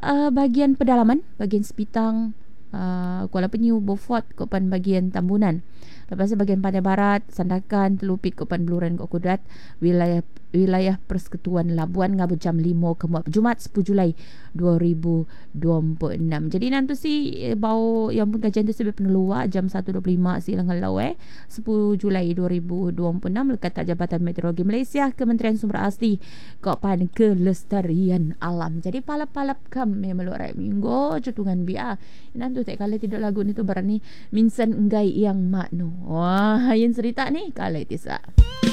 bagian pedalaman, bagian Sepitang, Kuala Penyu, Beaufort, Kopan bagian Tambunan. Lepas tu bagian Pantai Barat, Sandakan, Telupit, Kopan Beluran, Kok Kodrat, wilayah Persekutuan Labuan Ngabu jam 5 ke Jumaat 10 Julai 2026. Jadi nanti bau yang pun kajian tu sebab peneluar jam 1.25 silang halau 10 Julai 2026 lekat Jabatan Meteorologi Malaysia, Kementerian Sumber Asli, Kopan Kelestarian Alam. Jadi palap-palap kami meluarai minggu cutungan biar. Nanti tak kala tidak lagu ni tu berani minsan enggai yang makno. Wah, yang cerita ni kala tisa.